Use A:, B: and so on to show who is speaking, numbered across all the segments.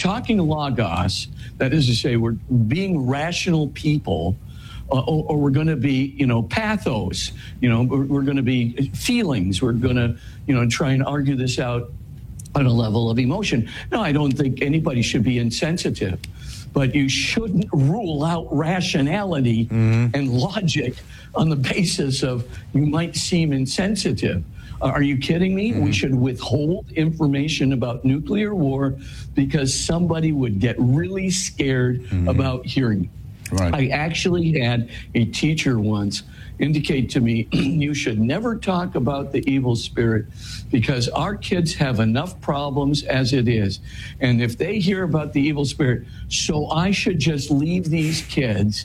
A: talking logos, that is to say, we're being rational people, or we're going to be, pathos. We're going to be feelings. We're going to, try and argue this out on a level of emotion. No, I don't think anybody should be insensitive, but you shouldn't rule out rationality and logic on the basis of you might seem insensitive. Are you kidding me? We should withhold information about nuclear war because somebody would get really scared about hearing it.
B: Right.
A: I actually had a teacher once indicate to me, you should never talk about the evil spirit because our kids have enough problems as it is. And if they hear about the evil spirit, so I should just leave these kids,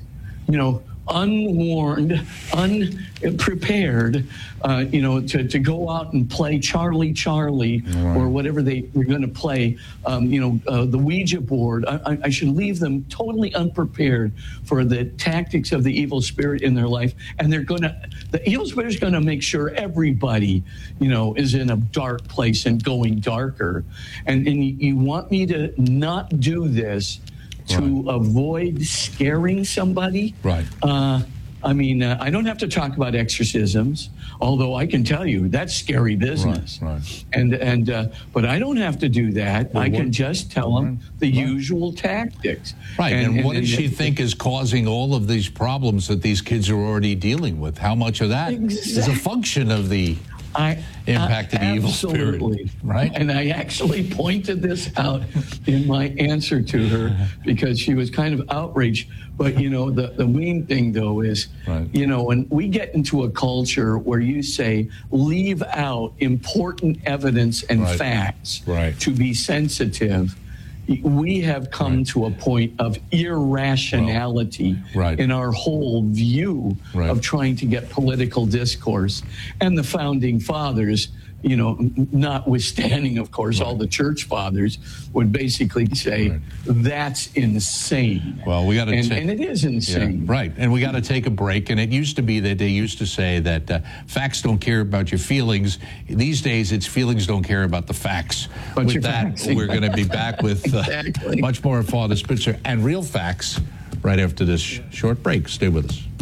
A: unwarned, unprepared, to go out and play Charlie or whatever they were going to play, the Ouija board. I should leave them totally unprepared for the tactics of the evil spirit in their life. And the evil spirit is going to make sure everybody, is in a dark place and going darker. And you want me to not do this to avoid scaring somebody.
B: Right.
A: I don't have to talk about exorcisms, although I can tell you that's scary business.
B: Right.
A: But I don't have to do that. I can just tell them the usual tactics.
B: Right. And what does she think is causing all of these problems that these kids are already dealing with? How much of that is a function of the impact of the evil spirit, right?
A: And I actually pointed this out in my answer to her because she was kind of outraged. But, the main thing, though, is, when we get into a culture where you say, leave out important evidence and facts to be sensitive, we have come to a point of irrationality in our whole view of trying to get political discourse. And the founding fathers, notwithstanding, of course, all the church fathers would basically say, that's insane.
B: Well, we got to
A: and it is insane.
B: Yeah, right. And we got to take a break. And it used to be that they used to say that facts don't care about your feelings. These days, it's feelings don't care about the facts.
A: But
B: with that, we're going to be back with much more of Father Spitzer and real facts right after this short break. Stay with us.